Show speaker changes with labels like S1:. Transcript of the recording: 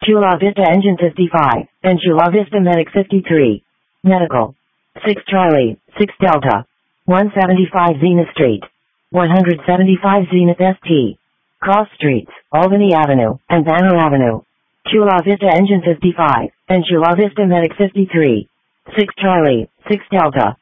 S1: Chula Vista Engine 55, and Chula Vista Medic 53. Medical. 6 Charlie, 6 Delta. 175 Zenith Street. 175 Zenith ST. Cross Streets, Albany Avenue, and Banner Avenue. Chula Vista Engine 55, and Chula Vista Medic 53. 6 Charlie, 6 Delta.